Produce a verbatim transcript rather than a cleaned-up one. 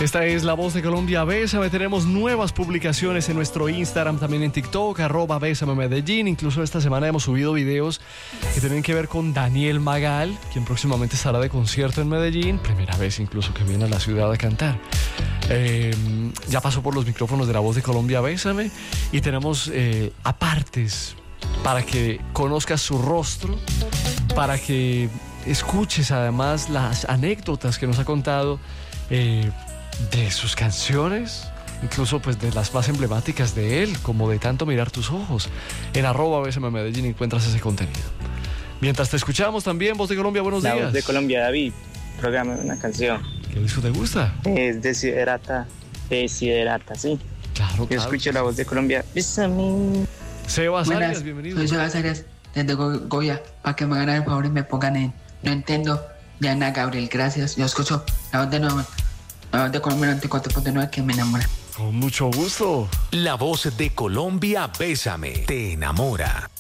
Esta es La Voz de Colombia, Bésame. Tenemos nuevas publicaciones en nuestro Instagram, también en TikTok, arroba Bésame Medellín. Incluso esta semana hemos subido videos que tienen que ver con Daniel Magal, quien próximamente estará de concierto en Medellín. Primera vez incluso que viene a la ciudad a cantar. Eh, ya pasó por los micrófonos de La Voz de Colombia, Bésame. Y tenemos eh, apartes para que conozcas su rostro, para que escuches además las anécdotas que nos ha contado eh, de sus canciones, incluso pues de las más emblemáticas de él, como de Tanto Mirar Tus Ojos. En arroba Bésame Medellín encuentras ese contenido. Mientras te escuchamos también, Voz de Colombia, buenos La días. Voz de Colombia, David, programa una canción. ¿Qué disco te gusta? Es Desiderata, Desiderata, sí. Claro, Yo claro. escucho La Voz de Colombia. Bésame. Sebas Buenas, Arias, bienvenido. soy Sebas Arias desde Go- Goya, para que me hagan el favor y me pongan en No Entiendo de Ana Gabriel. Gracias, yo escucho La Voz de nuevo, La Voz de Colombia noventa y cuatro punto nueve que me enamora. Con mucho gusto. La Voz de Colombia, Bésame, te enamora.